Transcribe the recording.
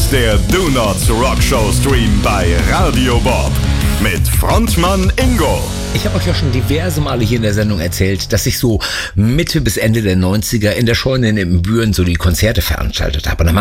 ist der Do Not Rock Show Stream bei Radio Bob mit Frontmann Ingo. Ich habe euch ja schon diverse Male hier in der Sendung erzählt, dass ich so Mitte bis Ende der 90er in der Scheune in Büren so die Konzerte veranstaltet habe.